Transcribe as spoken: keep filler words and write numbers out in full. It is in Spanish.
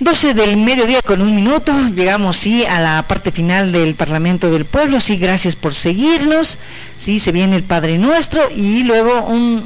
doce del mediodía con un minuto, llegamos sí a la parte final del Parlamento del Pueblo. Sí, gracias por seguirnos. Sí, se viene el Padre Nuestro y luego un